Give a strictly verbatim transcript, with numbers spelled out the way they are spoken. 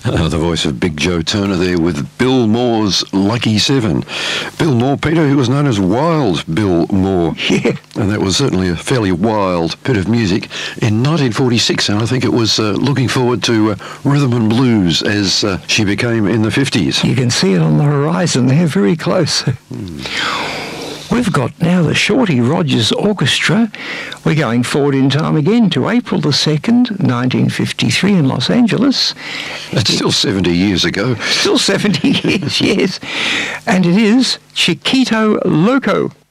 Uh, the voice of Big Joe Turner there with Bill Moore's Lucky Seven. Bill Moore, Peter, who was known as Wild Bill Moore. Yeah. And that was certainly a fairly wild bit of music. In nineteen forty-six, and I think it was uh, looking forward to uh, rhythm and blues as uh, she became in the fifties. You can see it on the horizon there, very close. Hmm. We've got now the Shorty Rogers Orchestra. We're going forward in time again to April the second, nineteen fifty-three in Los Angeles. That's still seventy years ago. Still seventy years, yes. And it is Chiquito Loco.